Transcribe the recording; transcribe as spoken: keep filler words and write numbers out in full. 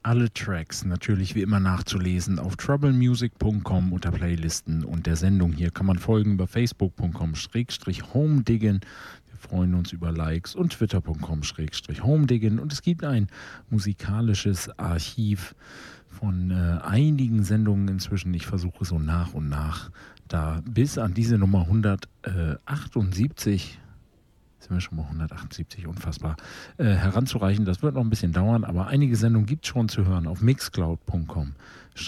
Alle Tracks natürlich wie immer nachzulesen auf troublemusic punkt com unter Playlisten und der Sendung. Hier kann man folgen über facebook punkt com schrägstrich homediggen. Wir freuen uns über Likes und twitter punkt com schrägstrich homediggen. Und es gibt ein musikalisches Archiv von äh, einigen Sendungen inzwischen. Ich versuche so nach und nach da bis an diese Nummer hundertachtundsiebzig, sind wir schon mal hundertachtundsiebzig, unfassbar, äh, heranzureichen. Das wird noch ein bisschen dauern, aber einige Sendungen gibt es schon zu hören auf mixcloud punkt com